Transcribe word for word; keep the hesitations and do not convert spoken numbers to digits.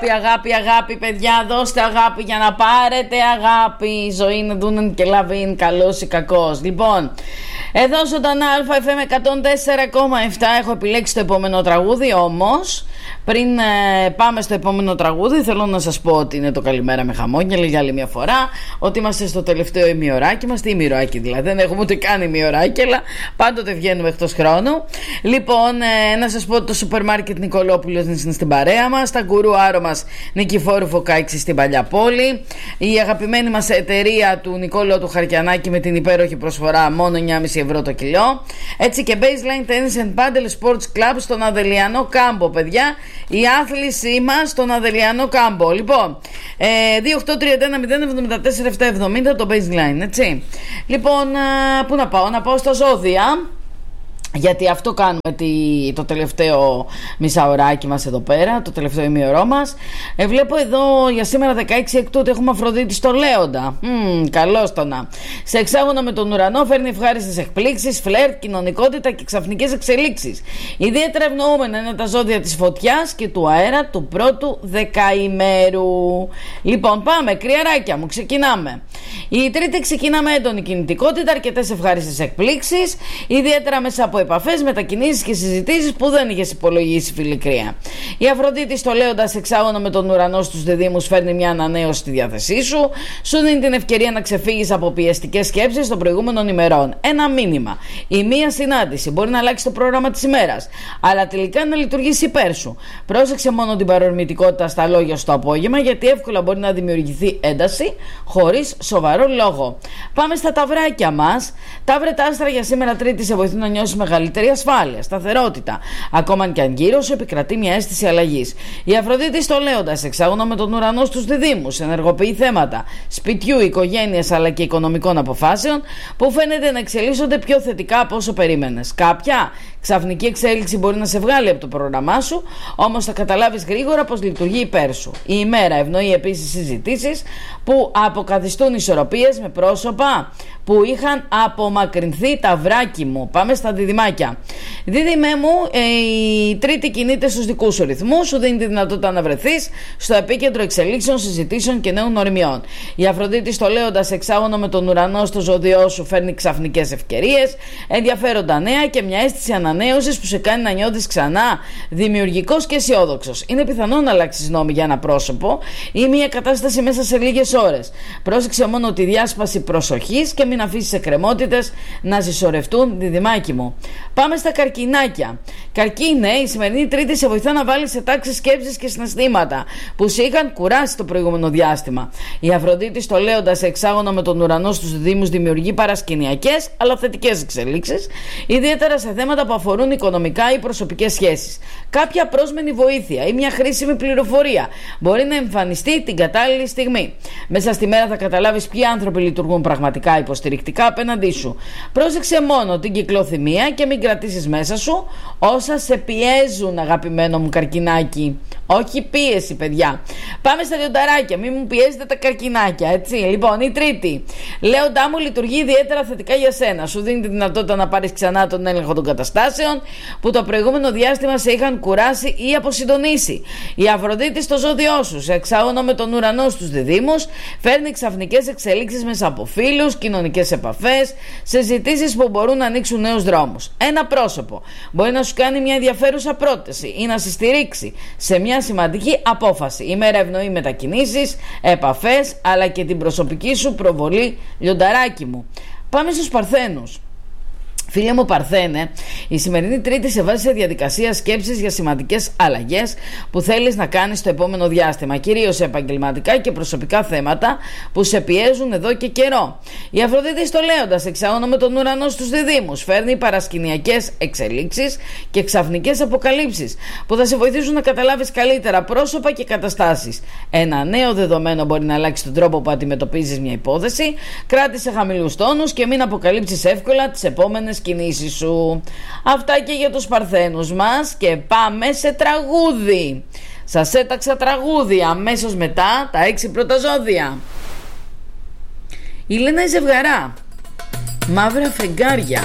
Αγάπη, αγάπη, αγάπη, παιδιά. Δώστε αγάπη για να πάρετε αγάπη. Η ζωή είναι δούνεν και λαβήν, καλός ή κακός. Λοιπόν, εδώ ζωντανά ΑΕΦ εκατόν τέσσερα κόμμα επτά. Έχω επιλέξει το επόμενο τραγούδι. Όμως, πριν ε, πάμε στο επόμενο τραγούδι, θέλω να σας πω ότι είναι το καλημέρα με χαμόγελο για άλλη μια φορά. Ότι είμαστε στο τελευταίο ημιωράκι μας. Τι ημιωράκι δηλαδή, δεν έχουμε ούτε καν ημιωράκι, αλλά πάντοτε βγαίνουμε εκτός χρόνου. Λοιπόν, ε, να σας πω ότι το σούπερ μάρκετ Νικολόπουλος είναι στην παρέα μας. Τα γκουρού άρωμας Νικηφόρου Φωκάκη στην Παλιά Πόλη. Η αγαπημένη μας εταιρεία του Νικόλου του Χαρκιανάκη με την υπέροχη προσφορά μόνο εννιά κόμμα πέντε ευρώ το κιλό. Έτσι και Baseline Tennis and Paddle Sports Club στον Αδελιανό Κάμπο, παιδιά. Η άθλησή μας στον Αδελιανό Κάμπο. Λοιπόν, ε, δύο οκτώ τρία ένα μηδέν εβδομήντα τέσσερα επτακόσια εβδομήντα το Baseline, έτσι. Λοιπόν, ε, πού να πάω, να πάω στα ζώδια. Γιατί αυτό κάνουμε το τελευταίο μισάωράκι μας εδώ πέρα, το τελευταίο ημιωρό μας. Ε, βλέπω εδώ για σήμερα δεκαέξι εκτού ότι έχουμε Αφροδίτη στο Λέοντα. Mm, καλώς το να. Σε εξάγωνο με τον ουρανό φέρνει ευχάριστες εκπλήξεις, φλερτ, κοινωνικότητα και ξαφνικές εξελίξεις. Ιδιαίτερα ευνοούμενα είναι τα ζώδια της φωτιάς και του αέρα του πρώτου δεκαημέρου. Λοιπόν, πάμε, κρυαράκια μου, ξεκινάμε. Η Τρίτη ξεκινά με έντονη κινητικότητα, αρκετές ευχάριστες εκπλήξεις, ιδιαίτερα μέσα από επαφές, μετακινήσεις και συζητήσεις που δεν είχες υπολογίσει, φίλη κρύα. Η Αφροδίτη στο Λέοντα σε εξάγωνο με τον ουρανό στους διδύμους φέρνει μια ανανέωση στη διάθεσή σου, σου δίνει την ευκαιρία να ξεφύγεις από πιεστικές σκέψεις των προηγούμενων ημερών. Ένα μήνυμα. Η μία συνάντηση μπορεί να αλλάξει το πρόγραμμα της ημέρας, αλλά τελικά να λειτουργήσει υπέρ σου. Πρόσεξε μόνο την παρορμητικότητα στα λόγια στο απόγευμα, γιατί εύκολα μπορεί να δημιουργηθεί ένταση χωρίς σοβαρό λόγο. Πάμε στα ταυράκια μας. Ταύρε, τα άστρα για σήμερα Τρίτη σε βοηθούν να νιώσεις μεγαλύτερη ασφάλεια, σταθερότητα. Ακόμα και αν γύρω σου επικρατεί μια αίσθηση αλλαγής. Η Αφροδίτη στο Λέοντα σε εξάγωνο με τον ουρανό στους διδύμους ενεργοποιεί θέματα σπιτιού, οικογένειας αλλά και οικονομικών αποφάσεων που φαίνεται να εξελίσσονται πιο θετικά από όσο περίμενες. Κάποια ξαφνική εξέλιξη μπορεί να σε βγάλει από το πρόγραμμά σου, όμως θα καταλάβεις γρήγορα πως λειτουργεί υπέρ σου. Η ημέρα ευνοεί επίσης συζητήσεις που αποκαθιστούν ισορροπίες με πρόσωπα που είχαν απομακρυνθεί, ταυράκι μου. Πάμε στα διδυμάκια. Δίδυμέ μου, η Τρίτη κινείται στους δικούς σου ρυθμούς, σου δίνει τη δυνατότητα να βρεθείς στο επίκεντρο εξελίξεων, συζητήσεων και νέων οριμιών. Η Αφροδίτη στο Λέοντα σε εξάγωνο με τον ουρανό στο ζώδιό σου φέρνει ξαφνικές ευκαιρίες, ενδιαφέροντα νέα και μια αίσθηση ανανέωσης που σε κάνει να νιώθεις ξανά δημιουργικός και αισιόδοξος. Είναι πιθανό να αλλάξεις γνώμη για ένα πρόσωπο ή μια κατάσταση μέσα σε λίγες ώρες. Πρόσεξε μόνο τη διάσπαση προσοχής και μην αφήσεις εκκρεμότητες να συσσωρευτούν, διδυμάκι μου. Πάμε στα καρκινάκια. Καρκίνε, η σημερινή Τρίτη σε βοηθά να βάλεις σε τάξη σκέψεις και συναισθήματα που σε είχαν κουράσει το προηγούμενο διάστημα. Η Αφροδίτη στο Λέοντα σε εξάγωνο με τον ουρανό στους διδύμους δημιουργεί παρασκηνιακές αλλά θετικές εξελίξεις, ιδιαίτερα σε θέματα που αφορούν οικονομικά ή προσωπικές σχέσεις. Κάποια πρόσμενη βοήθεια ή μια χρήσιμη πληροφορία μπορεί να εμφανιστεί την κατάλληλη στιγμή. Μέσα στη μέρα θα καταλάβεις ποιοι άνθρωποι λειτουργούν πραγματικά υποστηρικτικά απέναντί σου. Πρόσεξε μόνο την κυκλοθυμία και μην κρατήσεις μέσα σου όσα σε πιέζουν, αγαπημένο μου καρκινάκι. Όχι πίεση, παιδιά. Πάμε στα λιονταράκια. Μην μου πιέζετε τα καρκινάκια, έτσι. Λοιπόν, η Τρίτη, Λέοντά μου, λειτουργεί ιδιαίτερα θετικά για σένα. Σου δίνει τη δυνατότητα να πάρεις ξανά τον έλεγχο των καταστάσεων που το προηγούμενο διάστημα σε είχαν κουράσει ή αποσυντονίσει. Η Αφροδίτη στο ζώδιό σου, σε εξάγωνο με τον ουρανό στους διδύμους, φέρνει ξαφνικές εξελίξεις μέσα από φίλους, κοινωνικές επαφές, συζητήσεις που μπορούν να ανοίξουν νέους δρόμους. Ένα πρόσωπο μπορεί να σου κάνει μια ενδιαφέρουσα πρόταση ή να σε στηρίξει σε μια σημαντική απόφαση. Η μέρα ευνοεί μετακινήσεις, επαφές αλλά και την προσωπική σου προβολή, λιονταράκι μου. Πάμε στους Παρθένους. Φίλε μου Παρθένε, η σημερινή Τρίτη σε βάζει σε διαδικασία σκέψης για σημαντικές αλλαγές που θέλεις να κάνεις στο επόμενο διάστημα, κυρίως σε επαγγελματικά και προσωπικά θέματα που σε πιέζουν εδώ και καιρό. Η Αφροδίτη στο Λέοντα σε εξάγωνο με τον ουρανό στους διδύμους φέρνει παρασκηνιακές εξελίξεις και ξαφνικές αποκαλύψεις που θα σε βοηθήσουν να καταλάβεις καλύτερα πρόσωπα και καταστάσεις. Ένα νέο δεδομένο μπορεί να αλλάξει τον τρόπο που αντιμετωπίζεις μια υπόθεση. Κράτησε χαμηλούς τόνους και μην αποκαλύψεις εύκολα τις επόμενες κινήσεις σου. Αυτά και για τους Παρθένους μας και πάμε σε τραγούδι. Σας έταξα τραγούδι αμέσως μετά τα έξι πρώτα ζώδια. Η Λένα η Ζευγαρά, Μαύρα φεγγάρια.